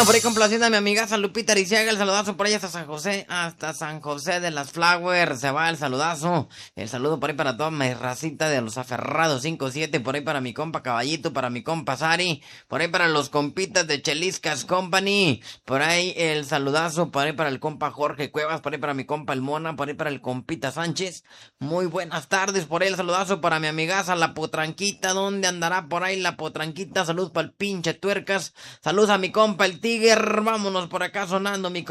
Anda por ahí complaciendo a mi amiga Lupita Ariciaga, el saludazo por ahí hasta San José de las Flowers, se va el saludazo, el saludo por ahí para toda mi racita de los aferrados 5-7, por ahí para mi compa Caballito, para mi compa Sari, por ahí para los compitas de Cheliscas Company, por ahí el saludazo, por ahí para el compa Jorge Cuevas, por ahí para mi compa El Mona, por ahí para el compita Sánchez, muy buenas tardes, por ahí el saludazo para mi amigaza La Potranquita, ¿dónde andará por ahí la Potranquita? Saludos para el pinche Tuercas, saludos a mi compa el Tiger, vámonos por acá sonando mi compa.